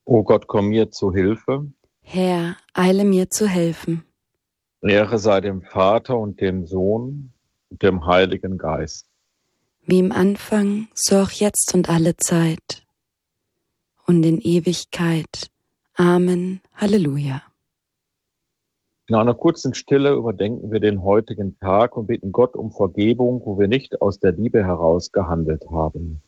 O Gott, komm mir zu Hilfe. Herr, eile mir zu helfen. Ehre sei dem Vater und dem Sohn und dem Heiligen Geist. Wie im Anfang, so auch jetzt und alle Zeit und in Ewigkeit. Amen. Halleluja. In einer kurzen Stille überdenken wir den heutigen Tag und bitten Gott um Vergebung, wo wir nicht aus der Liebe heraus gehandelt haben.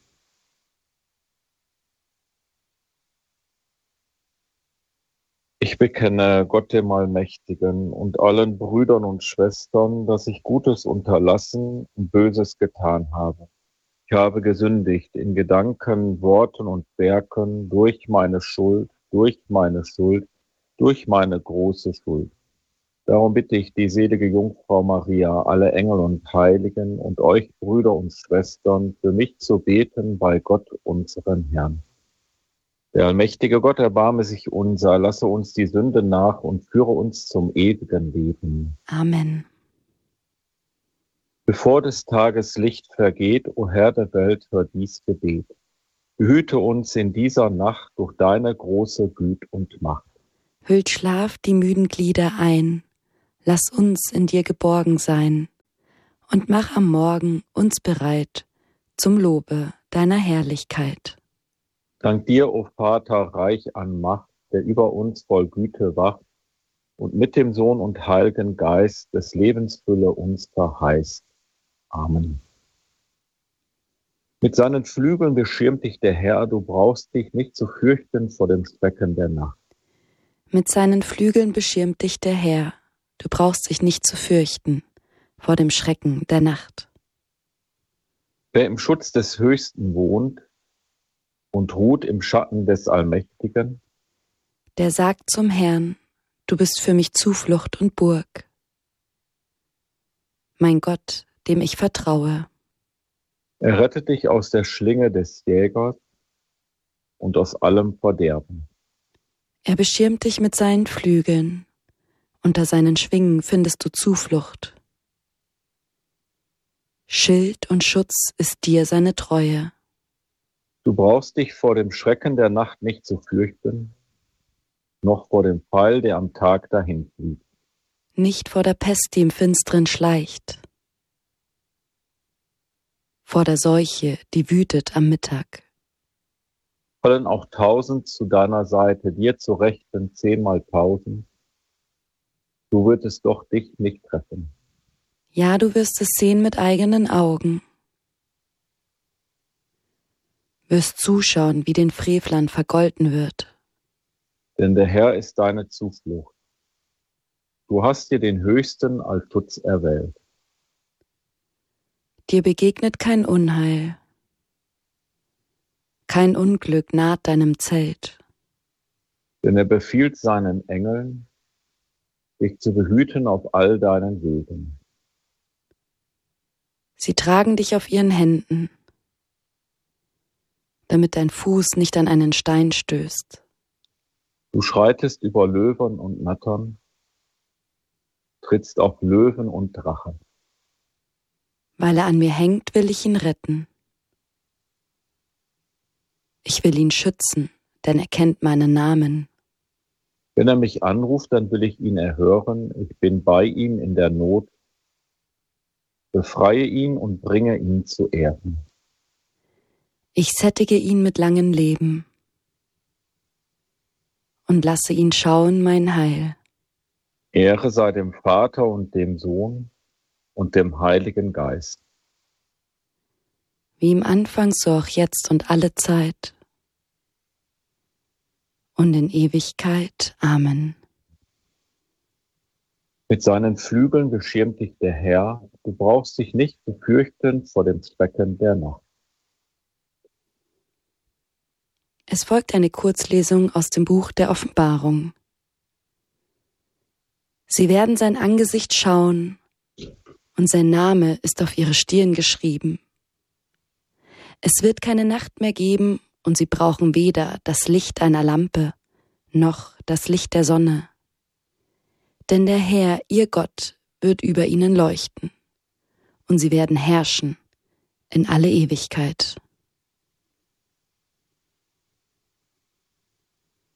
Ich bekenne Gott dem Allmächtigen und allen Brüdern und Schwestern, dass ich Gutes unterlassen und Böses getan habe. Ich habe gesündigt in Gedanken, Worten und Werken durch meine Schuld, durch meine große Schuld. Darum bitte ich die selige Jungfrau Maria, alle Engel und Heiligen und euch Brüder und Schwestern, für mich zu beten bei Gott, unseren Herrn. Der allmächtige Gott, erbarme sich unser, lasse uns die Sünde nach und führe uns zum ewigen Leben. Amen. Bevor des Tages Licht vergeht, o Herr der Welt, hör dies Gebet. Behüte uns in dieser Nacht durch deine große Güte und Macht. Hüllt Schlaf die müden Glieder ein, lass uns in dir geborgen sein und mach am Morgen uns bereit zum Lobe deiner Herrlichkeit. Dank dir, o Vater, reich an Macht, der über uns voll Güte wacht und mit dem Sohn und Heiligen Geist des Lebensfülle uns verheißt. Amen. Mit seinen Flügeln beschirmt dich der Herr, du brauchst dich nicht zu fürchten vor dem Schrecken der Nacht. Mit seinen Flügeln beschirmt dich der Herr, du brauchst dich nicht zu fürchten vor dem Schrecken der Nacht. Wer im Schutz des Höchsten wohnt und ruht im Schatten des Allmächtigen, der sagt zum Herrn, du bist für mich Zuflucht und Burg. Mein Gott, dem ich vertraue. er rettet dich aus der Schlinge des Jägers und aus allem Verderben. Er beschirmt dich mit seinen Flügeln, unter seinen Schwingen findest du Zuflucht. Schild und Schutz ist dir seine Treue. Du brauchst dich vor dem Schrecken der Nacht nicht zu fürchten, noch vor dem Pfeil, der am Tag dahinfliegt. Nicht vor der Pest, die im Finstern schleicht, vor der Seuche, die wütet am Mittag. Fallen auch 1000 zu deiner Seite, dir zu Rechten 10.000, du würdest doch dich nicht treffen. Ja, du wirst es sehen mit eigenen Augen, wirst zuschauen, wie den Frevlern vergolten wird. Denn der Herr ist deine Zuflucht. Du hast dir den Höchsten als Schutz erwählt. Dir begegnet kein Unheil, kein Unglück naht deinem Zelt. Denn er befiehlt seinen Engeln, dich zu behüten auf all deinen Wegen. Sie tragen dich auf ihren Händen, damit dein Fuß nicht an einen Stein stößt. Du schreitest über Löwen und Nattern, trittst auf Löwen und Drachen. Weil er an mir hängt, will ich ihn retten. Ich will ihn schützen, denn er kennt meinen Namen. Wenn er mich anruft, dann will ich ihn erhören. Ich bin bei ihm in der Not. Befreie ihn und bringe ihn zu Ehren. Ich sättige ihn mit langem Leben und lasse ihn schauen mein Heil. Ehre sei dem Vater und dem Sohn und dem Heiligen Geist. Wie im Anfang, so auch jetzt und alle Zeit und in Ewigkeit. Amen. Mit seinen Flügeln beschirmt dich der Herr. Du brauchst dich nicht zu fürchten vor dem Schrecken der Nacht. Es folgt eine Kurzlesung aus dem Buch der Offenbarung. Sie werden sein Angesicht schauen, und sein Name ist auf ihre Stirn geschrieben. Es wird keine Nacht mehr geben, und sie brauchen weder das Licht einer Lampe, noch das Licht der Sonne. Denn der Herr, ihr Gott, wird über ihnen leuchten, und sie werden herrschen in alle Ewigkeit.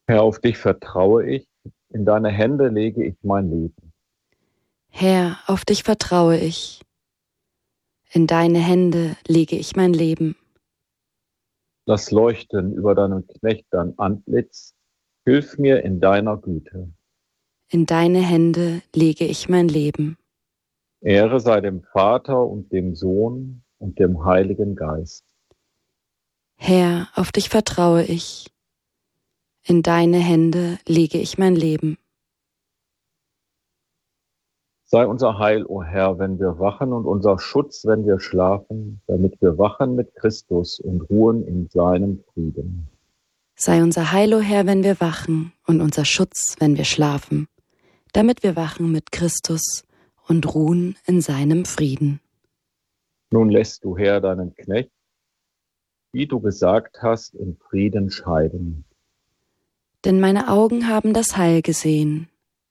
Herr, auf dich vertraue ich, in deine Hände lege ich mein Leben. Herr, auf dich vertraue ich. In deine Hände lege ich mein Leben. Lass leuchten über deinem Knecht dein Antlitz, hilf mir in deiner Güte. In deine Hände lege ich mein Leben. Ehre sei dem Vater und dem Sohn und dem Heiligen Geist. Herr, auf dich vertraue ich. In deine Hände lege ich mein Leben. Sei unser Heil, o Herr, wenn wir wachen und unser Schutz, wenn wir schlafen, damit wir wachen mit Christus und ruhen in seinem Frieden. Sei unser Heil, o Herr, wenn wir wachen, und unser Schutz, wenn wir schlafen, damit wir wachen mit Christus und ruhen in seinem Frieden. Nun lässt du, Herr, deinen Knecht, wie du gesagt hast, in Frieden scheiden. Denn meine Augen haben das Heil gesehen,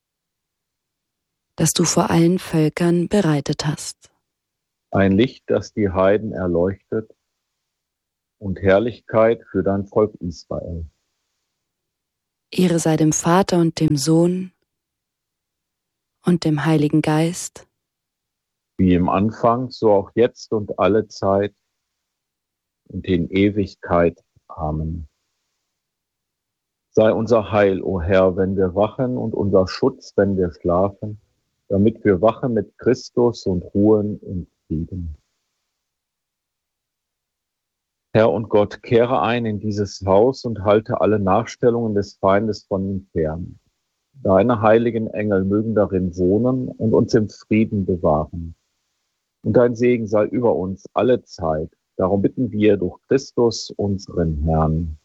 das du vor allen Völkern bereitet hast. Ein Licht, das die Heiden erleuchtet und Herrlichkeit für dein Volk Israel. Ehre sei dem Vater und dem Sohn und dem Heiligen Geist, Wie im Anfang, so auch jetzt und alle Zeit und in Ewigkeit. Amen. Sei unser Heil, o Herr, wenn wir wachen und unser Schutz, wenn wir schlafen, damit wir wachen mit Christus und ruhen in Frieden. Herr und Gott, kehre ein in dieses Haus und halte alle Nachstellungen des Feindes von ihm fern. Deine heiligen Engel mögen darin wohnen und uns im Frieden bewahren. Und dein Segen sei über uns alle Zeit. Darum bitten wir durch Christus, unseren Herrn.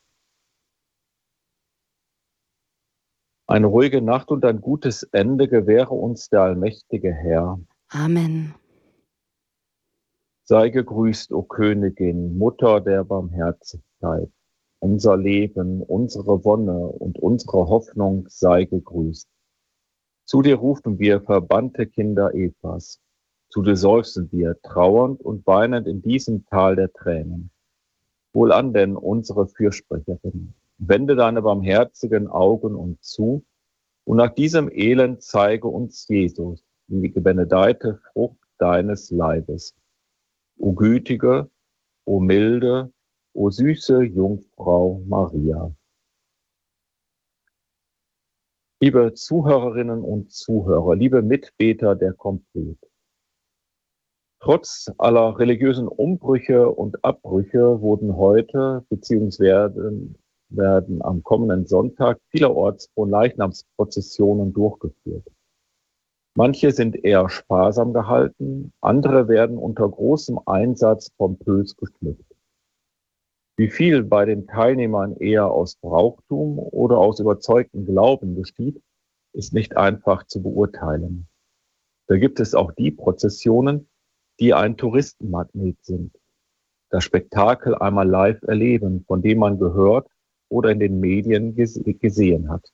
Eine ruhige Nacht und ein gutes Ende gewähre uns der allmächtige Herr. Amen. Sei gegrüßt, o Königin, Mutter der Barmherzigkeit. Unser Leben, unsere Wonne und unsere Hoffnung sei gegrüßt. Zu dir rufen wir, verbannte Kinder Evas. Zu dir seufzen wir, trauernd und weinend in diesem Tal der Tränen. Wohlan denn, unsere Fürsprecherin, wende deine barmherzigen Augen uns zu und nach diesem Elend zeige uns Jesus, die gebenedeite Frucht deines Leibes. O gütige, o milde, o süße Jungfrau Maria. Liebe Zuhörerinnen und Zuhörer, liebe Mitbeter der Komplet. Trotz aller religiösen Umbrüche und Abbrüche wurden heute bzw. werden am kommenden Sonntag vielerorts Fronleichnamsprozessionen durchgeführt. Manche sind eher sparsam gehalten, andere werden unter großem Einsatz pompös geschmückt. Wie viel bei den Teilnehmern eher aus Brauchtum oder aus überzeugtem Glauben geschieht, ist nicht einfach zu beurteilen. Da gibt es auch die Prozessionen, die ein Touristenmagnet sind. Das Spektakel einmal live erleben, von dem man gehört oder in den Medien gesehen hat.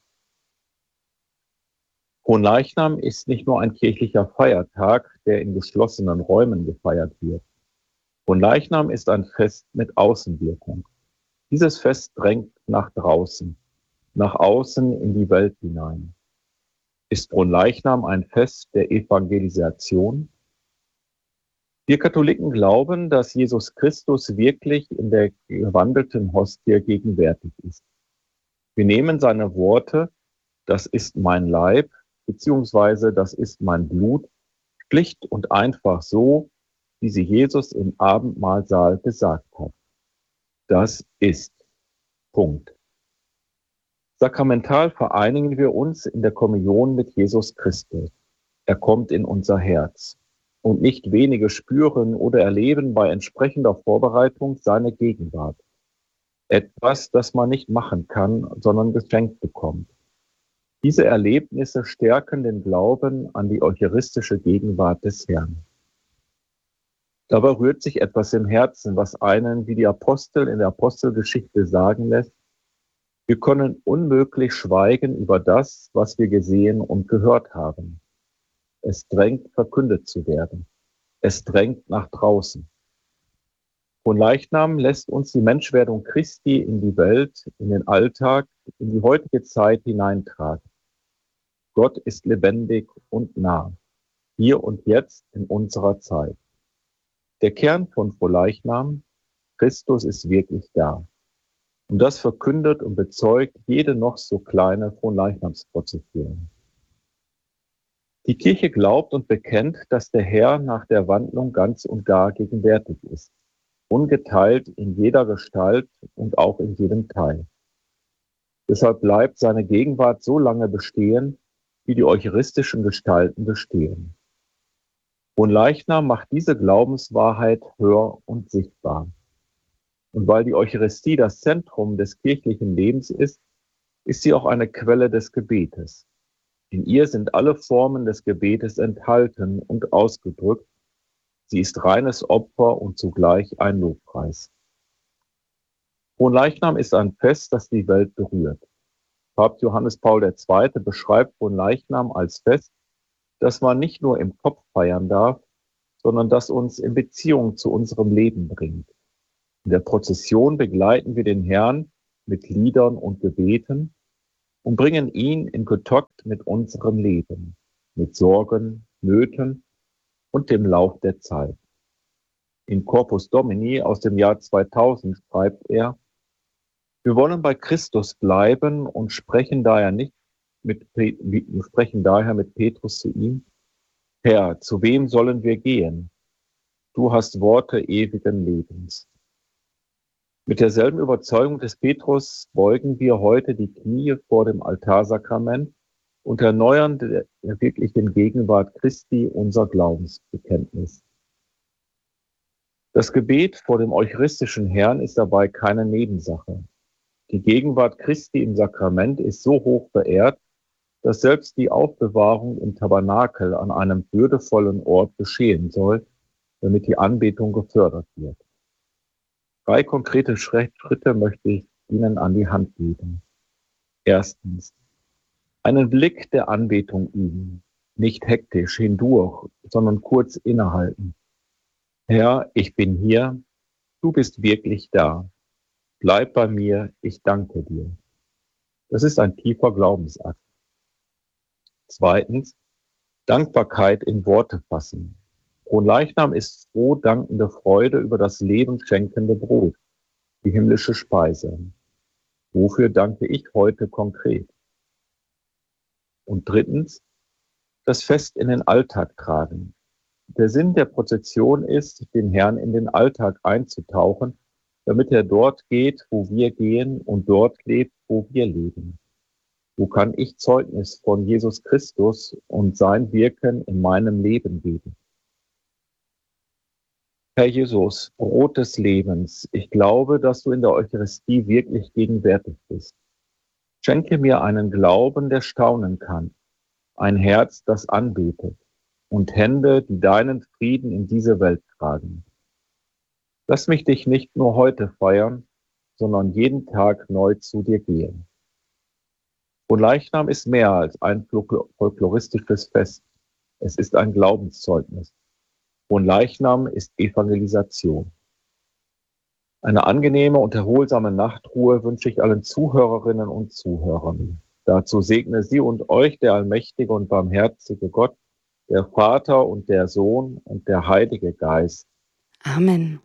Fronleichnam ist nicht nur ein kirchlicher Feiertag, der in geschlossenen Räumen gefeiert wird. Fronleichnam ist ein Fest mit Außenwirkung. Dieses Fest drängt nach draußen, nach außen in die Welt hinein. Ist Fronleichnam ein Fest der Evangelisation? Wir Katholiken glauben, dass Jesus Christus wirklich in der gewandelten Hostie gegenwärtig ist. Wir nehmen seine Worte, das ist mein Leib, beziehungsweise das ist mein Blut, schlicht und einfach so, wie sie Jesus im Abendmahlsaal gesagt hat. Das ist. Punkt. Sakramental vereinigen wir uns in der Kommunion mit Jesus Christus. Er kommt in unser Herz. Und nicht wenige spüren oder erleben bei entsprechender Vorbereitung seine Gegenwart. Etwas, das man nicht machen kann, sondern geschenkt bekommt. Diese Erlebnisse stärken den Glauben an die eucharistische Gegenwart des Herrn. Dabei rührt sich etwas im Herzen, was einen, wie die Apostel in der Apostelgeschichte sagen lässt, wir können unmöglich schweigen über das, was wir gesehen und gehört haben. Es drängt, verkündet zu werden. Es drängt nach draußen. Fronleichnam lässt uns die Menschwerdung Christi in die Welt, in den Alltag, in die heutige Zeit hineintragen. Gott ist lebendig und nah, hier und jetzt in unserer Zeit. Der Kern von Fronleichnam: Christus ist wirklich da. Und das verkündet und bezeugt jede noch so kleine Fronleichnamsprozession. Die Kirche glaubt und bekennt, dass der Herr nach der Wandlung ganz und gar gegenwärtig ist, ungeteilt in jeder Gestalt und auch in jedem Teil. Deshalb bleibt seine Gegenwart so lange bestehen, wie die eucharistischen Gestalten bestehen. Fronleichnam macht diese Glaubenswahrheit hör- und sichtbar. Und weil die Eucharistie das Zentrum des kirchlichen Lebens ist sie auch eine Quelle des Gebetes. In ihr sind alle Formen des Gebetes enthalten und ausgedrückt. Sie ist reines Opfer und zugleich ein Lobpreis. Fronleichnam ist ein Fest, das die Welt berührt. Papst Johannes Paul II. Beschreibt Fronleichnam als Fest, das man nicht nur im Kopf feiern darf, sondern das uns in Beziehung zu unserem Leben bringt. In der Prozession begleiten wir den Herrn mit Liedern und Gebeten und bringen ihn in Kontakt mit unserem Leben, mit Sorgen, Nöten und dem Lauf der Zeit. In Corpus Domini aus dem Jahr 2000 schreibt er: Wir wollen bei Christus bleiben und sprechen daher mit Petrus zu ihm: Herr, zu wem sollen wir gehen? Du hast Worte ewigen Lebens. Mit derselben Überzeugung des Petrus beugen wir heute die Knie vor dem Altarsakrament und erneuern der wirklichen Gegenwart Christi unser Glaubensbekenntnis. Das Gebet vor dem eucharistischen Herrn ist dabei keine Nebensache. Die Gegenwart Christi im Sakrament ist so hoch verehrt, dass selbst die Aufbewahrung im Tabernakel an einem würdevollen Ort geschehen soll, damit die Anbetung gefördert wird. 3 konkrete Schritte möchte ich Ihnen an die Hand geben. Erstens: einen Blick der Anbetung üben, nicht hektisch hindurch, sondern kurz innehalten. Herr, ich bin hier, du bist wirklich da. Bleib bei mir, ich danke dir. Das ist ein tiefer Glaubensakt. Zweitens: Dankbarkeit in Worte fassen. Fronleichnam ist froh dankende Freude über das Leben schenkende Brot, die himmlische Speise. Wofür danke ich heute konkret? Und drittens: das Fest in den Alltag tragen. Der Sinn der Prozession ist, den Herrn in den Alltag einzutauchen, damit er dort geht, wo wir gehen, und dort lebt, wo wir leben. Wo kann ich Zeugnis von Jesus Christus und sein Wirken in meinem Leben geben? Herr Jesus, Brot des Lebens, ich glaube, dass du in der Eucharistie wirklich gegenwärtig bist. Schenke mir einen Glauben, der staunen kann, ein Herz, das anbetet, und Hände, die deinen Frieden in diese Welt tragen. Lass mich dich nicht nur heute feiern, sondern jeden Tag neu zu dir gehen. Fronleichnam ist mehr als ein folkloristisches Fest. Es ist ein Glaubenszeugnis. Fronleichnam ist Evangelisation. Eine angenehme und erholsame Nachtruhe wünsche ich allen Zuhörerinnen und Zuhörern. Dazu segne Sie und euch der allmächtige und barmherzige Gott, der Vater und der Sohn und der Heilige Geist. Amen.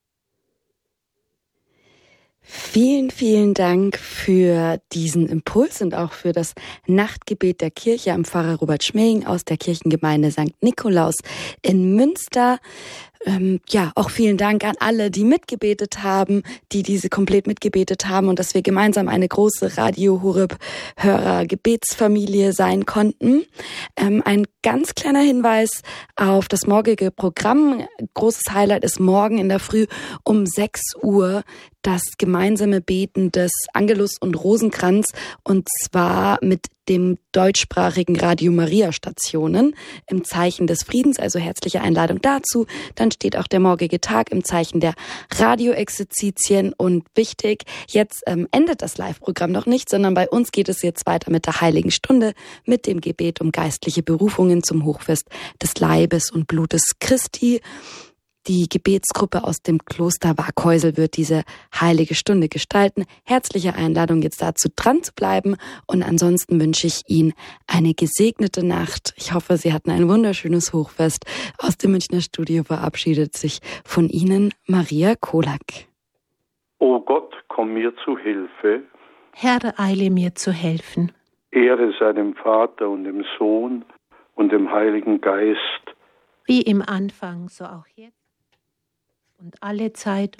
Vielen, vielen Dank für diesen Impuls und auch für das Nachtgebet der Kirche am Pfarrer Robert Schmeling aus der Kirchengemeinde St. Nikolaus in Münster. Auch vielen Dank an alle, die mitgebetet haben, die diese komplett mitgebetet haben und dass wir gemeinsam eine große Radio Horeb Hörer Gebetsfamilie sein konnten. Ein ganz kleiner Hinweis auf das morgige Programm. Großes Highlight ist morgen in der Früh um 6 Uhr das gemeinsame Beten des Angelus und Rosenkranz, und zwar mit dem deutschsprachigen Radio Maria Stationen im Zeichen des Friedens, also herzliche Einladung dazu. Dann steht auch der morgige Tag im Zeichen der Radioexerzitien, und wichtig, jetzt endet das Live-Programm noch nicht, sondern bei uns geht es jetzt weiter mit der Heiligen Stunde, mit dem Gebet um geistliche Berufungen zum Hochfest des Leibes und Blutes Christi. Die Gebetsgruppe aus dem Kloster Waaghäusel wird diese heilige Stunde gestalten. Herzliche Einladung, jetzt dazu dran zu bleiben. Und ansonsten wünsche ich Ihnen eine gesegnete Nacht. Ich hoffe, Sie hatten ein wunderschönes Hochfest. Aus dem Münchner Studio verabschiedet sich von Ihnen Maria Kolak. O Gott, komm mir zu Hilfe. Herr, eile mir zu helfen. Ehre sei dem Vater und dem Sohn und dem Heiligen Geist. Wie im Anfang, so auch jetzt und alle Zeit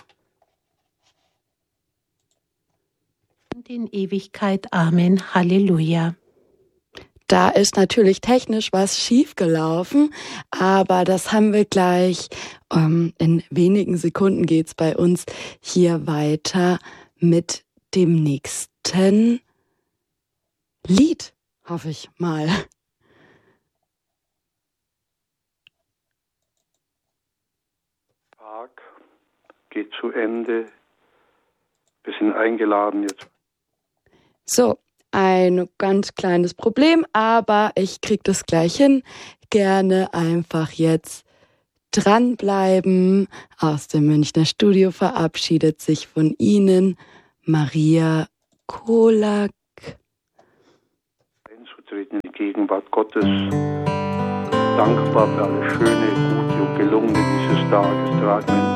und in Ewigkeit. Amen. Halleluja. Da ist natürlich technisch was schiefgelaufen, aber das haben wir gleich. In wenigen Sekunden geht's bei uns hier weiter mit dem nächsten Lied, hoffe ich mal. Tag geht zu Ende. Wir sind eingeladen jetzt. So, ein ganz kleines Problem, aber ich krieg das gleich hin. Gerne einfach jetzt dranbleiben. Aus dem Münchner Studio verabschiedet sich von Ihnen Maria Kolak. Einzutreten in die Gegenwart Gottes. Dankbar für alles Schöne, Gute und Gelungene dieses Tages tragen